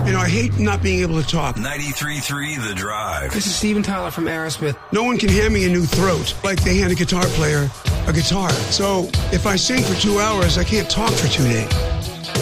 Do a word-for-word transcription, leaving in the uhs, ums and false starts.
You know, I hate not being able to talk. ninety-three point three The Drive. This is Steven Tyler from Aerosmith. No one can hand me a new throat like they hand a guitar player a guitar. So if I sing for two hours, I can't talk for two days.